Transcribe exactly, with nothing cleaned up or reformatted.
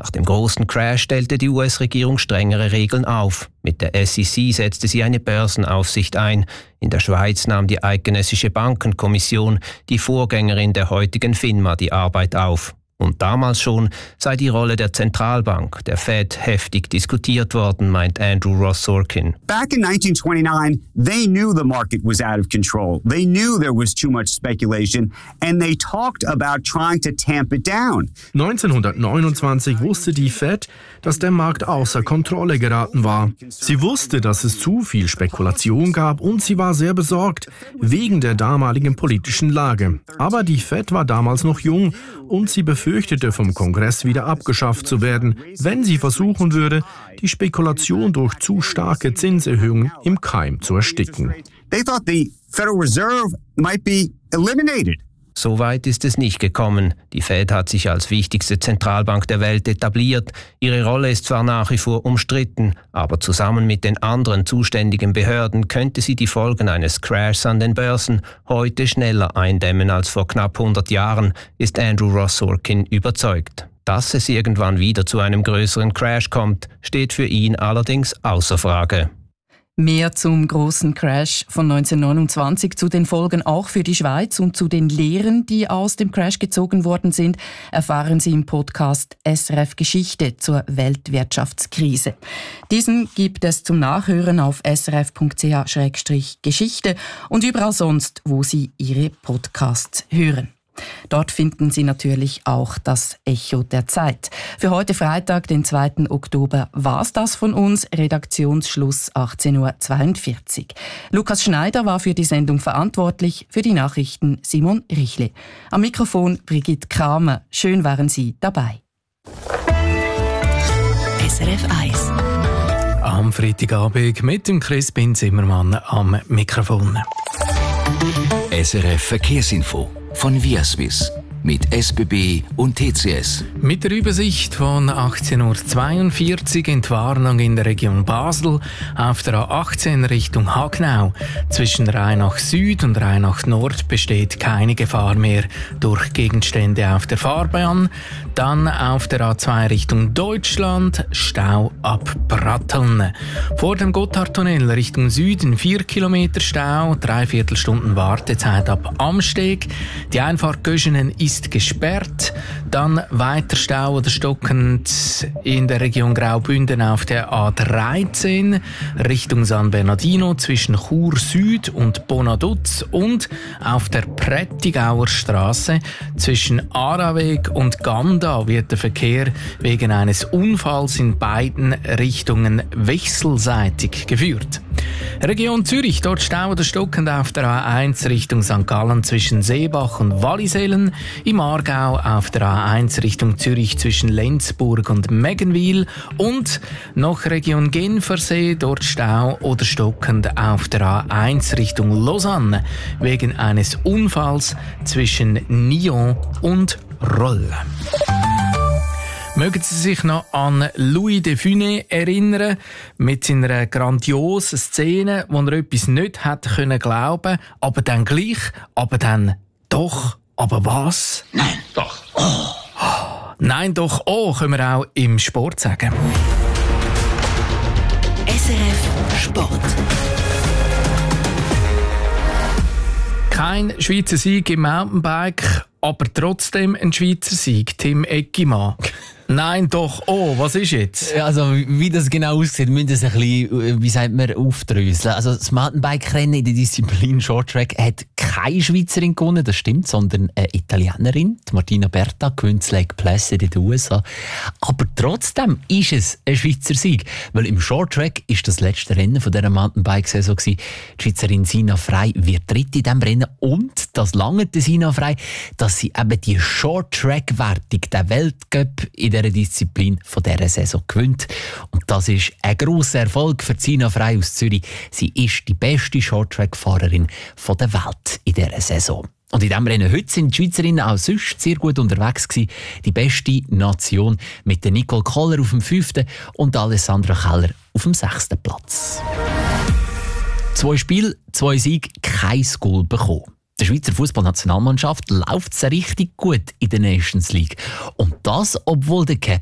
Nach dem großen Crash stellte die U S-Regierung strengere Regeln auf. Mit der S E C setzte sie eine Börsenaufsicht ein. In der Schweiz nahm die Eidgenössische Bankenkommission, die Vorgängerin der heutigen FINMA, die Arbeit auf. Und damals schon sei die Rolle der Zentralbank, der Fed, heftig diskutiert worden, meint Andrew Ross Sorkin. Back in nineteen twenty-nine, they knew the market was out of control. They knew there was too much speculation and they talked about trying to tamp it down. neunzehnhundertneunundzwanzig wusste die Fed, dass der Markt außer Kontrolle geraten war. Sie wusste, dass es zu viel Spekulation gab und sie war sehr besorgt wegen der damaligen politischen Lage. Aber die Fed war damals noch jung und sie befürchtete, vom Kongress wieder abgeschafft zu werden, wenn sie versuchen würde, die Spekulation durch zu starke Zinserhöhungen im Keim zu ersticken. They thought the Federal Reserve might be eliminated. So weit ist es nicht gekommen. Die Fed hat sich als wichtigste Zentralbank der Welt etabliert. Ihre Rolle ist zwar nach wie vor umstritten, aber zusammen mit den anderen zuständigen Behörden könnte sie die Folgen eines Crashs an den Börsen heute schneller eindämmen als vor knapp hundert Jahren, ist Andrew Ross Sorkin überzeugt. Dass es irgendwann wieder zu einem größeren Crash kommt, steht für ihn allerdings außer Frage. Mehr zum großen Crash von neunzehnhundertneunundzwanzig, zu den Folgen auch für die Schweiz und zu den Lehren, die aus dem Crash gezogen worden sind, erfahren Sie im Podcast S R F Geschichte zur Weltwirtschaftskrise. Diesen gibt es zum Nachhören auf s r f punkt c h slash geschichte und überall sonst, wo Sie Ihre Podcasts hören. Dort finden Sie natürlich auch das Echo der Zeit. Für heute Freitag, den zweiten Oktober, war's das von uns. Redaktionsschluss achtzehn Uhr zweiundvierzig. Lukas Schneider war für die Sendung verantwortlich, für die Nachrichten Simon Richle. Am Mikrofon Brigitte Kramer. Schön waren Sie dabei. S R F eins. Am Freitagabend mit dem Crispin Zimmermann am Mikrofon. S R F Verkehrsinfo von Viaswiss mit S B B und T C S. Mit der Übersicht von achtzehn Uhr zweiundvierzig Entwarnung in der Region Basel auf der A achtzehn Richtung Hagnau. Zwischen Rheinach Süd und Rheinach Nord besteht keine Gefahr mehr durch Gegenstände auf der Fahrbahn. Dann auf der A zwei Richtung Deutschland Stau ab Pratteln. Vor dem Gotthardtunnel Richtung Süden vier Kilometer Stau, dreiviertel Stunden Wartezeit ab Amsteg. Die Einfahrt Göschenen ist ist gesperrt. Dann weiter Stau oder stockend in der Region Graubünden auf der A dreizehn Richtung San Bernardino zwischen Chur Süd und Bonaduz und auf der Prättigauer Straße zwischen Araweg und Ganda wird der Verkehr wegen eines Unfalls in beiden Richtungen wechselseitig geführt. Region Zürich, dort Stau oder stockend auf der A eins Richtung Sankt Gallen zwischen Seebach und Wallisellen, im Aargau auf der A eins Richtung Zürich zwischen Lenzburg und Meggenwil und noch Region Genfersee, dort Stau oder stockend auf der A eins Richtung Lausanne wegen eines Unfalls zwischen Nyon und Rolle. Mögen Sie sich noch an Louis de Funès erinnern, mit seiner grandiosen Szene, wo er etwas nicht hätte können glauben, aber dann gleich, aber dann doch, aber was? Nein, doch. Oh. Nein, doch, oh, können wir auch im Sport sagen. S R F Sport. Kein Schweizer Sieg im Mountainbike, aber trotzdem ein Schweizer Sieg, Tim Eckimann. Nein, doch. Oh, was ist jetzt? Also, wie das genau aussieht, müssen wir es ein bisschen, wie sagt man, aufdröseln. Also, das Mountainbike-Rennen in der Disziplin Shorttrack hat keine Schweizerin gewonnen, das stimmt, sondern eine Italienerin, die Martina Berta, gewinnt das Lake Placid in den U S A. Aber trotzdem ist es ein Schweizer Sieg, weil im Shorttrack ist das letzte Rennen von dieser Mountainbike-Saison gewesen. Die Schweizerin Sina Frey wird dritte in diesem Rennen und das langt der Sina Frey, dass sie eben die Shorttrack-Wertung, den Weltcup in dieser Disziplin von dieser Saison gewinnt. Und das ist ein grosser Erfolg für Sina Frey aus Zürich. Sie ist die beste Shorttrack-Fahrerin der Welt in dieser Saison. Und in diesem Rennen heute sind die Schweizerinnen auch sonst sehr gut unterwegs gewesen. Die beste Nation mit der Nicole Koller auf dem fünften und Alessandra Keller auf dem sechsten Platz. Zwei Spiele, zwei Siege, kein Goal bekommen. Der Schweizer Fußballnationalmannschaft läuft es richtig gut in der Nations League. Und das, obwohl der Captain